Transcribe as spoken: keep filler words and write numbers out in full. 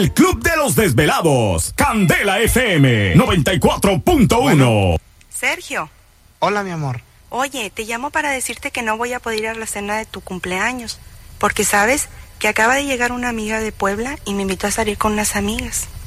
El Club de los Desvelados. Candela F M noventa y cuatro punto uno. Bueno. Sergio. Hola, mi amor. Oye, te llamo para decirte que no voy a poder ir a la cena de tu cumpleaños. Porque sabes que acaba de llegar una amiga de Puebla y me invitó a salir con unas amigas.